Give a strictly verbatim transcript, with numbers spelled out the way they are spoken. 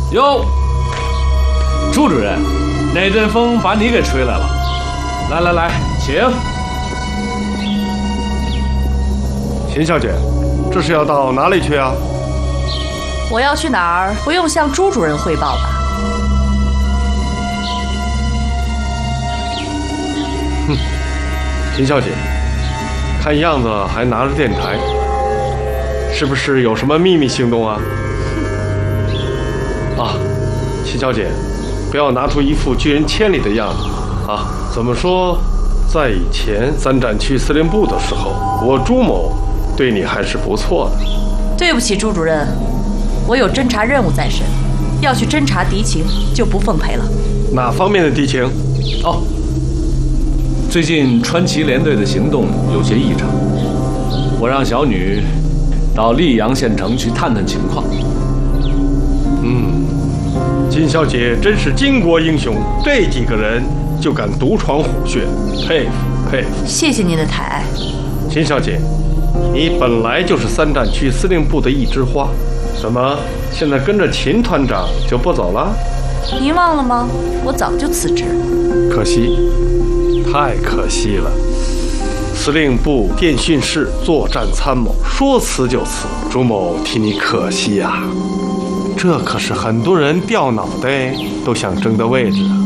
哟，朱主任，那阵风把你给吹来了。来来来，请。 秦小姐，这是要到哪里去啊？ 我要去哪儿，不用向朱主任汇报吧？ 哼，秦小姐，看样子还拿着电台，是不是有什么秘密行动啊？啊，秦小姐，不要拿出一副拒人千里的样子啊！怎么说，在以前三战区司令部的时候，我朱某对你还是不错的。 对不起，朱主任，我有侦查任务在身，要去侦查敌情，就不奉陪了。 哪方面的敌情？ 哦，最近川崎联队的行动有些异常，我让小女到溧阳县城去探探情况。 嗯，金小姐真是巾帼英雄，这几个人就敢独闯虎穴，佩服佩服。 谢谢您的抬爱。 秦小姐，你本来就是三战区司令部的一枝花，怎么现在跟着秦团长就不走了？ 您忘了吗？我早就辞职。 可惜，太可惜了。司令部电讯室作战参谋，说辞就辞，朱某替你可惜呀、啊。这可是很多人掉脑袋都想争的位置啊。